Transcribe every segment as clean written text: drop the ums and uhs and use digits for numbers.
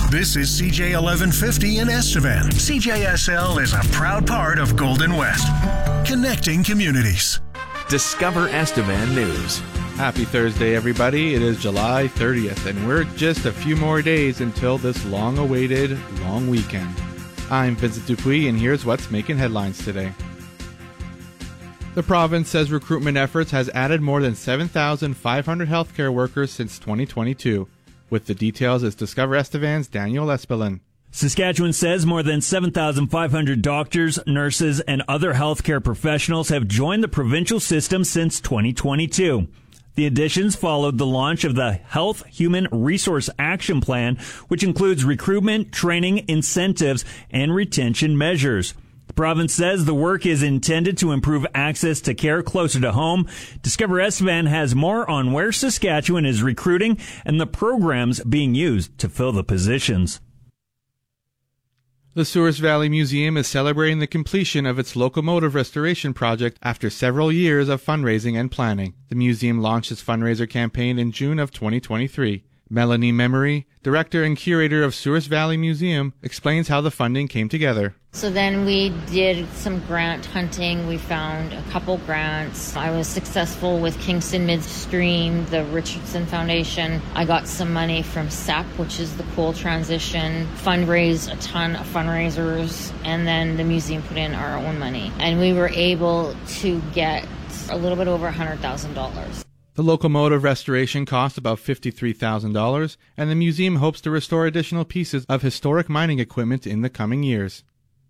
This is CJ 1150 in Estevan. CJSL is a proud part of Golden West, connecting communities. Discover Estevan News. Happy Thursday, everybody. It is July 30th, and we're just a few more days until this long-awaited long weekend. I'm Vincent Dupuis, and here's what's making headlines today. The province says recruitment efforts has added more than 7,500 healthcare workers since 2022. With the details is Discover Estevan's Daniel Espelin. Saskatchewan says more than 7,500 doctors, nurses, and other healthcare professionals have joined the provincial system since 2022. The additions followed the launch of the Health Human Resource Action Plan, which includes recruitment, training, incentives, and retention measures. The province says the work is intended to improve access to care closer to home. Discover Estevan has more on where Saskatchewan is recruiting and the programs being used to fill the positions. The Souris Valley Museum is celebrating the completion of its locomotive restoration project after several years of fundraising and planning. The museum launched its fundraiser campaign in June of 2023. Melanie Memory, director and curator of Souris Valley Museum, explains how the funding came together. So then we did some grant hunting. We found a couple grants. I was successful with Kingston Midstream, the Richardson Foundation. I got some money from SEP, which is the Coal Transition, fundraised a ton of fundraisers, and then the museum put in our own money. And we were able to get a little bit over $100,000. The locomotive restoration cost about $53,000, and the museum hopes to restore additional pieces of historic mining equipment in the coming years.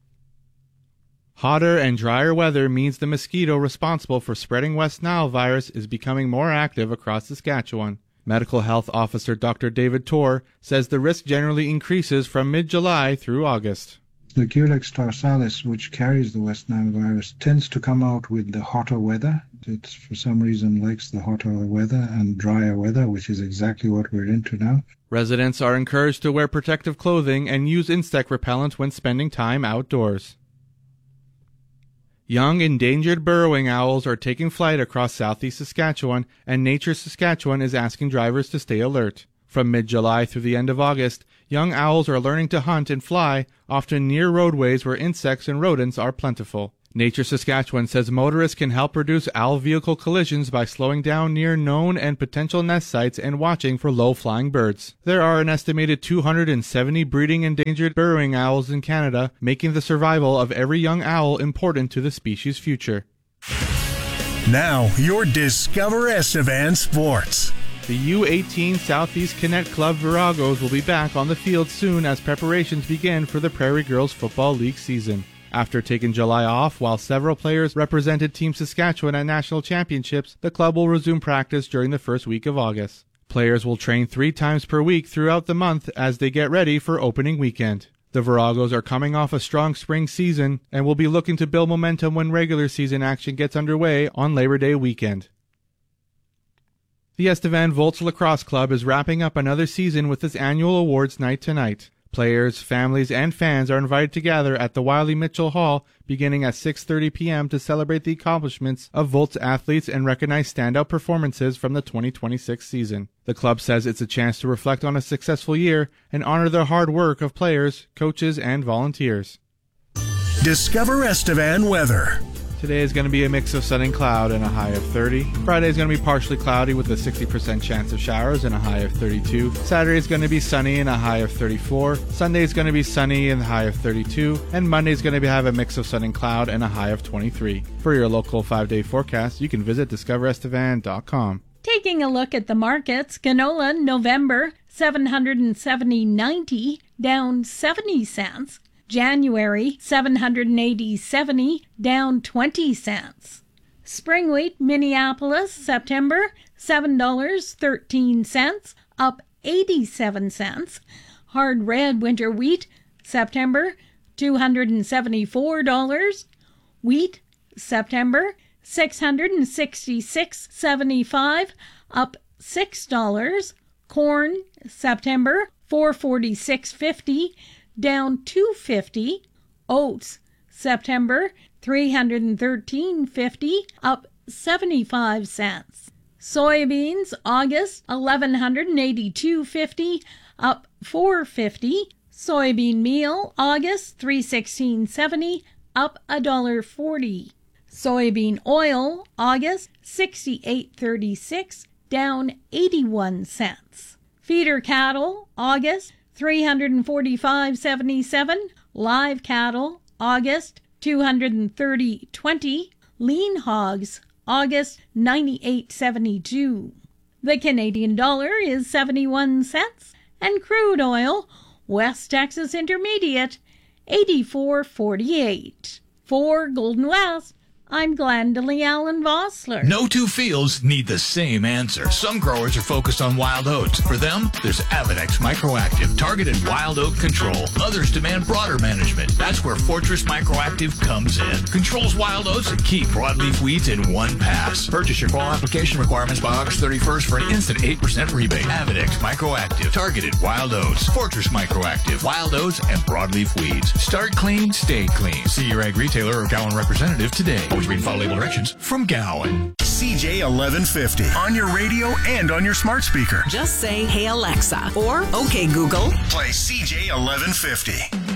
Hotter and drier weather means the mosquito responsible for spreading West Nile virus is becoming more active across Saskatchewan. Medical Health Officer Dr. David Torr says the risk generally increases from mid-July through August. The Culex tarsalis, which carries the West Nile virus, tends to come out with the hotter weather. It, for some reason, likes the hotter weather and drier weather, which is exactly what we're into now. Residents are encouraged to wear protective clothing and use insect repellent when spending time outdoors. Young endangered burrowing owls are taking flight across southeast Saskatchewan, and Nature Saskatchewan is asking drivers to stay alert. From mid-July through the end of August, young owls are learning to hunt and fly, often near roadways where insects and rodents are plentiful. Nature Saskatchewan says motorists can help reduce owl vehicle collisions by slowing down near known and potential nest sites and watching for low-flying birds. There are an estimated 270 breeding endangered burrowing owls in Canada, making the survival of every young owl important to the species' future. Now, your Discover Estevan Sports. The U18 Southeast Connect Club Viragos will be back on the field soon as preparations begin for the Prairie Girls Football League season. After taking July off, while several players represented Team Saskatchewan at national championships, the club will resume practice during the first week of August. Players will train 3 times per week throughout the month as they get ready for opening weekend. The Viragos are coming off a strong spring season and will be looking to build momentum when regular season action gets underway on Labor Day weekend. The Estevan Volts Lacrosse Club is wrapping up another season with its annual awards night tonight. Players, families, and fans are invited to gather at the Wiley Mitchell Hall beginning at 6:30 p.m. to celebrate the accomplishments of Volts athletes and recognize standout performances from the 2026 season. The club says it's a chance to reflect on a successful year and honor the hard work of players, coaches, and volunteers. Discover Estevan weather. Today is going to be a mix of sun and cloud and a high of 30. Friday is going to be partially cloudy with a 60% chance of showers and a high of 32. Saturday is going to be sunny and a high of 34. Sunday is going to be sunny and a high of 32. And Monday is going to have a mix of sun and cloud and a high of 23. For your local 5-day forecast, you can visit discoverestevan.com. Taking a look at the markets, canola November 770.90 down 70 cents. January, 780.70, down 20 cents. Spring wheat, Minneapolis, September, $7.13, up 87 cents. Hard red winter wheat, September, $274. Wheat, September, $666.75, up $6. Corn, September, $446.50, down $2.50. Oats, September, $313.50, up 75 cents. Soybeans, August, $1,182.50, up $4.50. Soybean meal, August, $3.1670, up $1.40. Soybean oil, August, $68.36, down 81 cents. Feeder cattle, August, $345.77. Live cattle, August, $230.20. Lean hogs, August, $98.72. The Canadian dollar is 71 cents, and crude oil, West Texas Intermediate, $84.48. For Golden West, I'm Glendalee Allen Vossler. No two fields need the same answer. Some growers are focused on wild oats. For them, there's Avedex Microactive, targeted wild oat control. Others demand broader management. That's where Fortress Microactive comes in. Controls wild oats and key broadleaf weeds in one pass. Purchase your fall application requirements by August 31st for an instant 8% rebate. Avedex Microactive, targeted wild oats. Fortress Microactive, wild oats and broadleaf weeds. Start clean, stay clean. See your ag retailer or Gowan representative today. Always read and follow label directions from Gowan. CJ 1150 on your radio and on your smart speaker. Just say, "Hey Alexa," or "Okay Google." Play CJ 1150.